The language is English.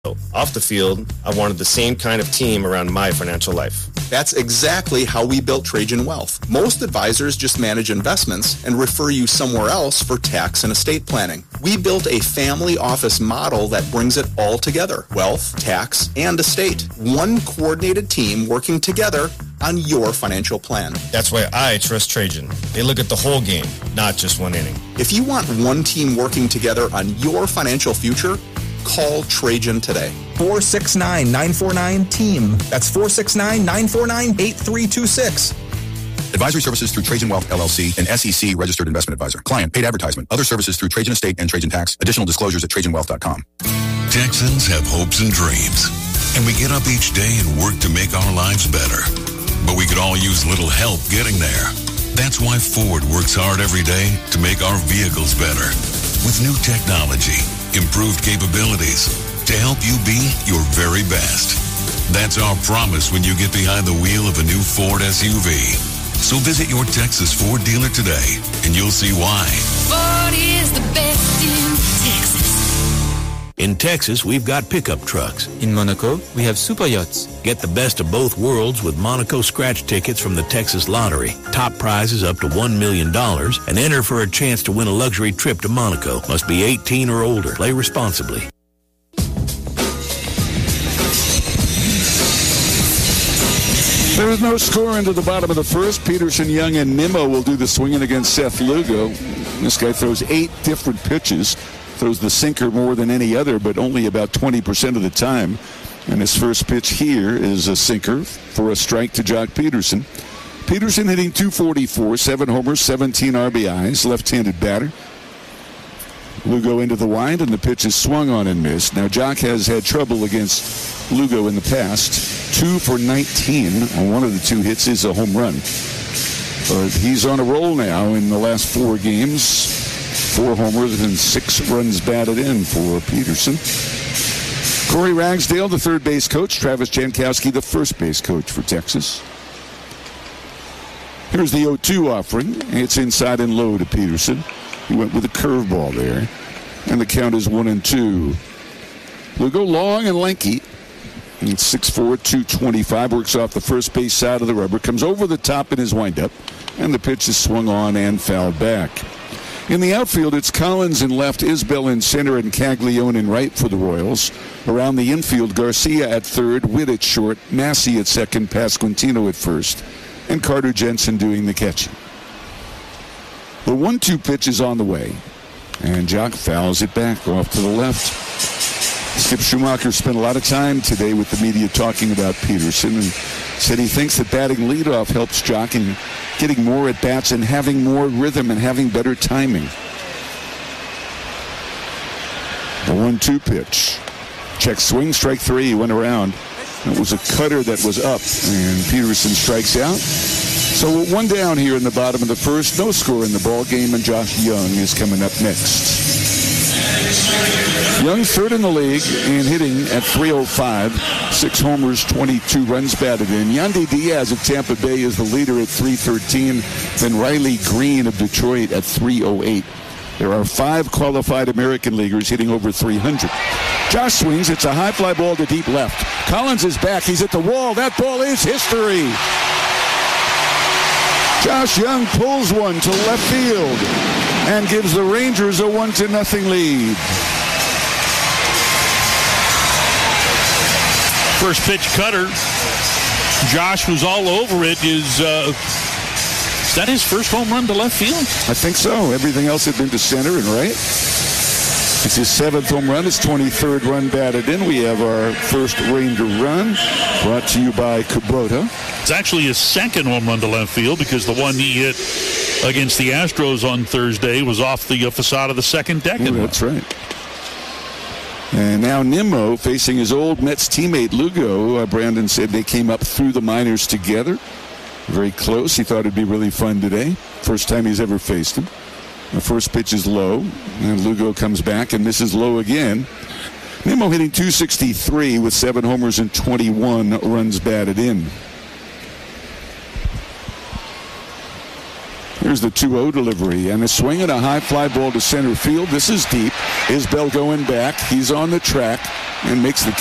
Off the field, I wanted the same kind of team around my financial life. That's exactly how we built Trajan Wealth. Most advisors just manage investments and refer you somewhere else for tax and estate planning. We built a family office model that brings it all together. Wealth, tax, and estate. One coordinated team working together on your financial plan. That's why I trust Trajan. They look at the whole game, not just one inning. If you want one team working together on your financial future, call Trajan today. 469-949-TEAM. That's 469-949-8326. Advisory services through Trajan Wealth, LLC, an SEC registered investment advisor. Client paid advertisement. Other services through Trajan Estate and Trajan Tax. Additional disclosures at TrajanWealth.com. Texans have hopes and dreams, and we get up each day and work to make our lives better. But we could all use a little help getting there. That's why Ford works hard every day to make our vehicles better. With new technology, improved capabilities, to help you be your very best. That's our promise when you get behind the wheel of a new Ford SUV. So visit your Texas Ford dealer today, and you'll see why. Ford is the best in Texas. In Texas, we've got pickup trucks. In Monaco, we have super yachts. Get the best of both worlds with Monaco scratch tickets from the Texas Lottery. Top prizes up to $1 million and enter for a chance to win a luxury trip to Monaco. Must be 18 or older. Play responsibly. There is no score into the bottom of the first. Peterson, Young, and Nimmo will do the swinging against Seth Lugo. This guy throws 8 different pitches. Throws the sinker more than any other, but only about 20% of the time. And his first pitch here is a sinker for a strike to Jock Peterson. Peterson hitting .244, 7 homers, 17 RBIs, left-handed batter. Lugo into the wind, and the pitch is swung on and missed. Now, Jock has had trouble against Lugo in the past. 2 for 19 on one of the 2 hits is a home run. But he's on a roll now in the last 4 games. 4 homers and 6 runs batted in for Peterson. Corey Ragsdale, the third base coach. Travis Jankowski, the first base coach for Texas. Here's the 0-2 offering. It's inside and low to Peterson. He went with a curveball there. And the count is 1-2. Lugo long and lanky. It's 6'4", 225. Works off the first base side of the rubber. Comes over the top in his windup. And the pitch is swung on and fouled back. In the outfield, it's Collins in left, Isbell in center, and Caglione in right for the Royals. Around the infield, Garcia at third, Witt at short, Massey at second, Pasquantino at first, and Carter Jensen doing the catching. The 1-2 pitch is on the way, and Jock fouls it back off to the left. Skip Schumacher spent a lot of time today with the media talking about Peterson and said he thinks that batting leadoff helps Jock in getting more at-bats and having more rhythm and having better timing. The 1-2 pitch. Check swing, strike 3, went around. It was a cutter that was up, and Peterson strikes out. So 1 down here in the bottom of the first. No score in the ball game, and Josh Young is coming up next. Young third in the league in hitting at .305, 6 homers, 22 runs batted in. Yandy Diaz of Tampa Bay is the leader at .313, then Riley Green of Detroit at .308. There are 5 qualified American leaguers hitting over 300. Josh swings. It's a high fly ball to deep left. Collins is back. He's at the wall. That ball is history. Josh Young pulls one to left field and gives the Rangers a 1-0 lead. First pitch cutter. Josh was all over it. Is that his first home run to left field? I think so. Everything else had been to center and right. It's his 7th home run. His 23rd run batted in. We have our first Ranger run brought to you by Kubota. It's actually his 2nd home run to left field because the one he hit against the Astros on Thursday was off the facade of the second deck. Oh, that's right. And now Nimmo facing his old Mets teammate Lugo. Brandon said they came up through the minors together. Very close. He thought it'd be really fun today. First time he's ever faced him. The first pitch is low, and Lugo comes back and misses low again. Nimmo hitting .263 with 7 homers and 21 runs batted in. Here's the 2-0 delivery, and a swing and a high fly ball to center field. This is deep. Isbell going back. He's on the track and makes the